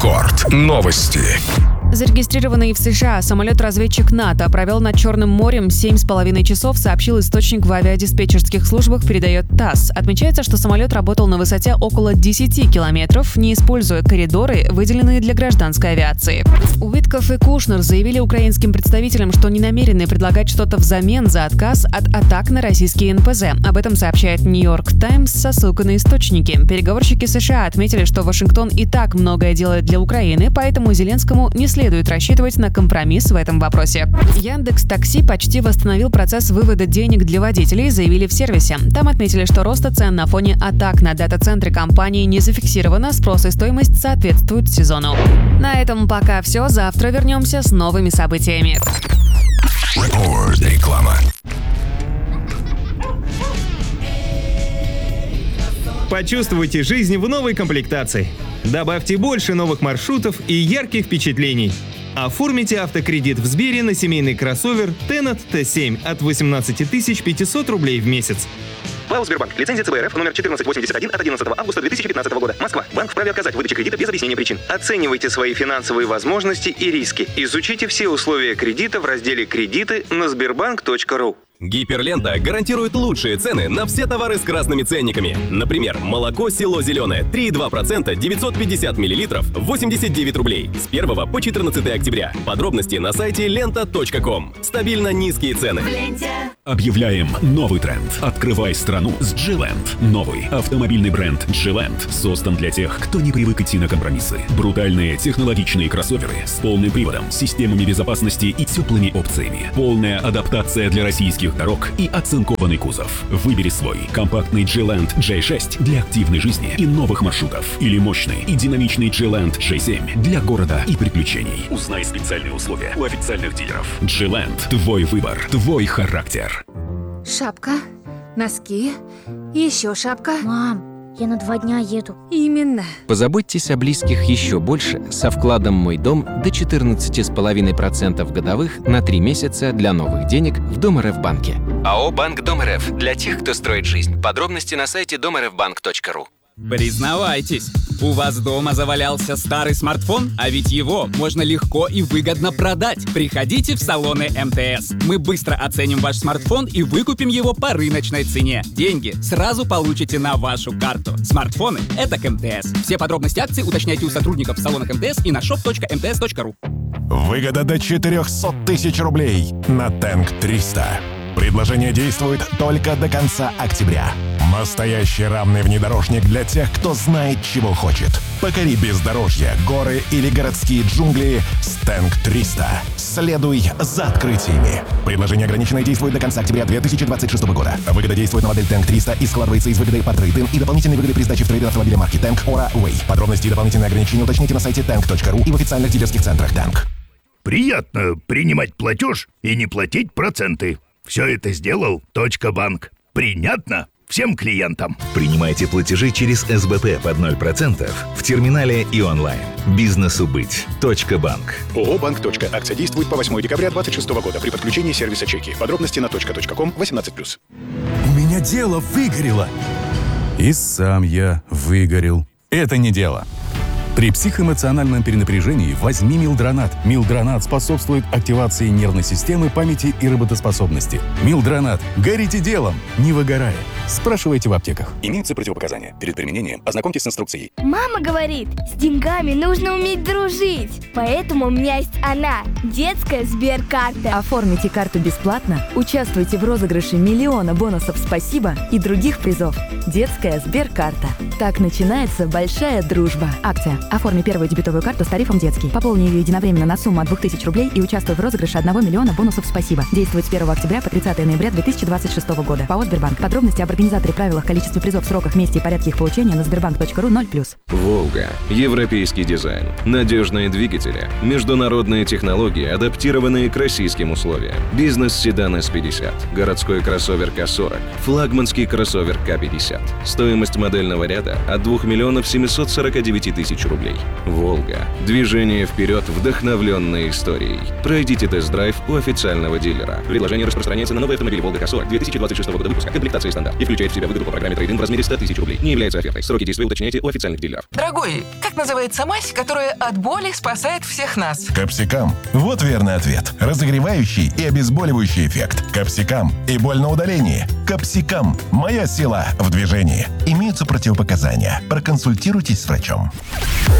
Рекорд. Новости. Зарегистрированный в США самолет-разведчик НАТО провел над Черным морем 7,5 часов, сообщил источник в авиадиспетчерских службах, передает ТАСС. Отмечается, что самолет работал на высоте около 10 километров, не используя коридоры, выделенные для гражданской авиации. Уитков и Кушнер заявили украинским представителям, что не намерены предлагать что-то взамен за отказ от атак на российские НПЗ. Об этом сообщает Нью-Йорк Таймс со ссылкой на источники. Переговорщики США отметили, что Вашингтон и так многое делает для Украины, поэтому Зеленскому не следует рассчитывать на компромисс в этом вопросе. Яндекс.Такси почти восстановил процесс вывода денег для водителей, заявили в сервисе. Там отметили, что роста цен на фоне атак на дата-центры компании не зафиксировано, спрос и стоимость соответствуют сезону. На этом пока все. Завтра вернемся с новыми событиями. Реклама. Почувствуйте жизнь в новой комплектации. Добавьте больше новых маршрутов и ярких впечатлений. Оформите автокредит в Сбере на семейный кроссовер Tennet T7 от 18 500 рублей в месяц. ПАО «Сбербанк». Лицензия ЦБ РФ номер 1481 от 11 августа 2015 года. Москва. Банк вправе отказать в выдаче кредита без объяснения причин. Оценивайте свои финансовые возможности и риски. Изучите все условия кредита в разделе «Кредиты» на sberbank.ru. Гиперлента гарантирует лучшие цены на все товары с красными ценниками. Например, молоко «Село Зеленое» 3,2%, 950 мл, 89 рублей. С 1 по 14 октября. Подробности на сайте lenta.com. Стабильно низкие цены. Объявляем новый тренд. Открывай страну с G-Land. Новый автомобильный бренд G-Land создан для тех, кто не привык идти на компромиссы. Брутальные технологичные кроссоверы с полным приводом, системами безопасности и теплыми опциями. Полная адаптация для российских дорог и оцинкованный кузов. Выбери свой. Компактный G-Land J6 для активной жизни и новых маршрутов. Или мощный и динамичный G-Land J7 для города и приключений. Узнай специальные условия у официальных дилеров. G-Land. Твой выбор. Твой характер. Шапка, носки, еще шапка. Мам, я на 2 дня еду. Именно. Позаботьтесь о близких еще больше со вкладом «Мой дом» до 14,5% годовых на 3 месяца для новых денег в Дом РФ банке. АО «Банк Дом РФ» для тех, кто строит жизнь. Подробности на сайте domrfbank.ru. Признавайтесь, у вас дома завалялся старый смартфон, а ведь его можно легко и выгодно продать. Приходите в салоны МТС. Мы быстро оценим ваш смартфон и выкупим его по рыночной цене. Деньги сразу получите на вашу карту. Смартфоны — это к МТС. Все подробности акций уточняйте у сотрудников в салонах МТС и на shop.mts.ru. Выгода до 400 тысяч рублей на Tank 300. Предложение действует только до конца октября. Настоящий равный внедорожник для тех, кто знает, чего хочет. Покори бездорожье, горы или городские джунгли с Tank 300. Следуй за открытиями. Предложение ограниченное действует до конца октября 2026 года. Выгода действует на модель Tank 300 и складывается из выгоды по трейд-ин и дополнительной выгоды при сдаче в трейд автомобиля марки Tank Ora Way. Подробности и дополнительные ограничения уточните на сайте tank.ru и в официальных дилерских центрах Tank. Приятно принимать платеж и не платить проценты. Все это сделал Банк. Принятно всем клиентам. Принимайте платежи через СБП под 0% в терминале и онлайн. Бизнесу быть. Банк. ООО «Банк. Акция действует по 8 декабря 2026 года при подключении сервиса чеки. Подробности на .com 18+. У меня дело выгорело. И сам я выгорел. Это не дело. При психоэмоциональном перенапряжении возьми Милдронат. Милдронат способствует активации нервной системы, памяти и работоспособности. Милдронат. Горите делом, не выгорая. Спрашивайте в аптеках. Имеются противопоказания. Перед применением ознакомьтесь с инструкцией. Мама говорит, с деньгами нужно уметь дружить. Поэтому у меня есть она, детская Сберкарта. Оформите карту бесплатно, участвуйте в розыгрыше миллиона бонусов «Спасибо» и других призов. Детская Сберкарта. Так начинается большая дружба. Акция. Оформи первую дебетовую карту с тарифом «Детский». Пополни ее единовременно на сумму от 2000 рублей и участвуй в розыгрыше 1 миллиона бонусов «Спасибо». Действует с 1 октября по 30 ноября 2026 года. ПАО «Сбербанк». Подробности об организаторе, правилах, количестве призов, сроках, месте и порядке их получения на sberbank.ru 0+. «Волга». Европейский дизайн. Надежные двигатели. Международные технологии, адаптированные к российским условиям. Бизнес-седан S50. Городской кроссовер К40. Флагманский кроссовер К50. Стоимость модельного ряда от 2 миллионов 749 тысяч рублей. «Волга». Движение вперед, вдохновленной историей. Пройдите тест-драйв у официального дилера. Предложение распространяется на новые автомобили «Волга К40» 2026 года выпуска. Комплектация стандарт. И включает в себя выгоду по программе трейд-ин в размере 100 тысяч рублей. Не является офертой. Сроки действия уточняйте у официальных дилеров. Дорогой, как называется мазь, которая от боли спасает всех нас? Капсикам. Вот верный ответ. Разогревающий и обезболивающий эффект. Капсикам и боль на удалении. Капсикам. Моя сила в движении. Имеются противопоказания. Проконсультируйтесь с врачом.